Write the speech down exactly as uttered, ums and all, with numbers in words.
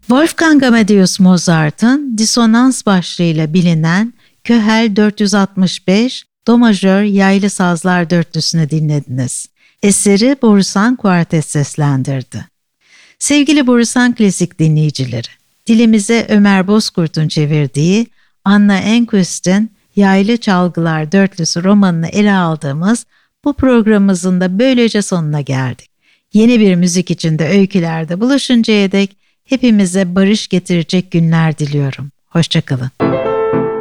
Wolfgang Amadeus Mozart'ın disonans başlığıyla bilinen Köhel dört yüz altmış beş Do majör yaylı sazlar dörtlüsünü dinlediniz. Eseri Borusan Kuartet seslendirdi. Sevgili Borusan Klasik dinleyicileri, dilimize Ömer Bozkurt'un çevirdiği Anna Enquist'in Yaylı Çalgılar Dörtlüsü romanını ele aldığımız bu programımızın da böylece sonuna geldik. Yeni bir müzik içinde öykülerde buluşuncaya dek hepimize barış getirecek günler diliyorum. Hoşça kalın.